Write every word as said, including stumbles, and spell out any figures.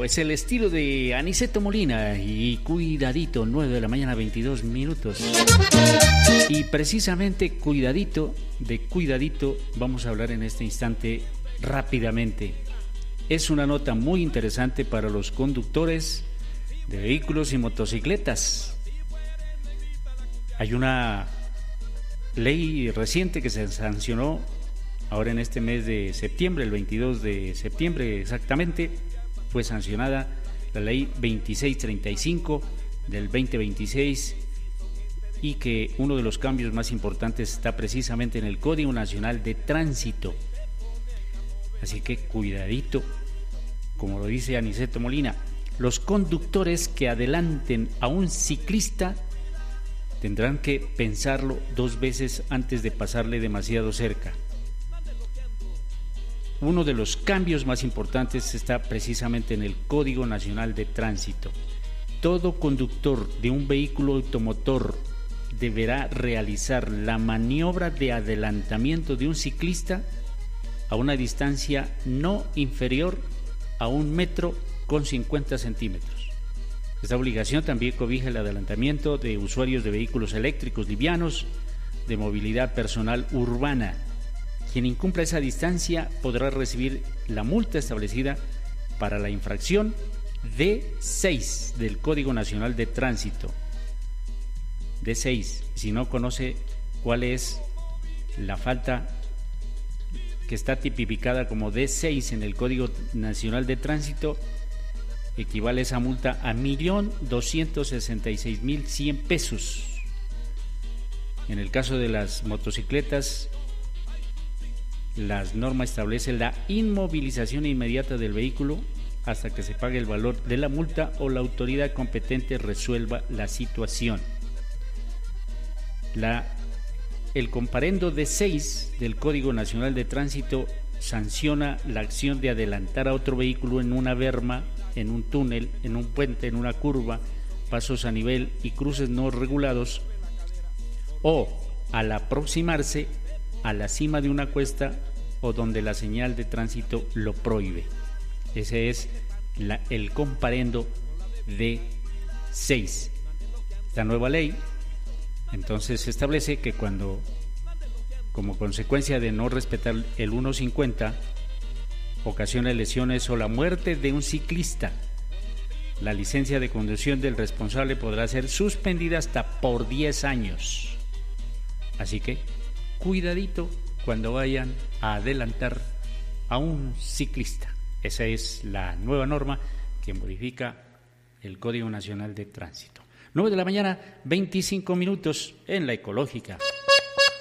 es el estilo de Aniceto Molina y Cuidadito, nueve de la mañana, veintidós minutos. Y precisamente Cuidadito, de Cuidadito, vamos a hablar en este instante rápidamente. Es una nota muy interesante para los conductores de vehículos y motocicletas. Hay una ley reciente que se sancionó ahora en este mes de septiembre, el veintidós de septiembre exactamente, fue sancionada la ley veintiséis treinta y cinco del veinte veintiséis, y que uno de los cambios más importantes está precisamente en el Código Nacional de Tránsito. Así que cuidadito, como lo dice Aniceto Molina, los conductores que adelanten a un ciclista tendrán que pensarlo dos veces antes de pasarle demasiado cerca. Uno de los cambios más importantes está precisamente en el Código Nacional de Tránsito. Todo conductor de un vehículo automotor deberá realizar la maniobra de adelantamiento de un ciclista a una distancia no inferior a un metro con cincuenta centímetros. Esta obligación también cobija el adelantamiento de usuarios de vehículos eléctricos livianos de movilidad personal urbana. Quien incumpla esa distancia podrá recibir la multa establecida para la infracción D seis del Código Nacional de Tránsito. D seis, si no conoce cuál es la falta que está tipificada como D seis en el Código Nacional de Tránsito, equivale esa multa a un millón doscientos sesenta y seis mil cien pesos. En el caso de las motocicletas, las normas establecen la inmovilización inmediata del vehículo hasta que se pague el valor de la multa o la autoridad competente resuelva la situación. La, el comparendo D seis del Código Nacional de Tránsito sanciona la acción de adelantar a otro vehículo en una berma, en un túnel, en un puente, en una curva, pasos a nivel y cruces no regulados, o al aproximarse a la cima de una cuesta o donde la señal de tránsito lo prohíbe. Ese es la, el comparendo D seis. Esta nueva ley entonces establece que cuando, como consecuencia de no respetar el uno cincuenta, ocasiona lesiones o la muerte de un ciclista, la licencia de conducción del responsable podrá ser suspendida hasta por diez años. Así que cuidadito cuando vayan a adelantar a un ciclista. Esa es la nueva norma que modifica el Código Nacional de Tránsito. nueve de la mañana, veinticinco minutos en La Ecológica.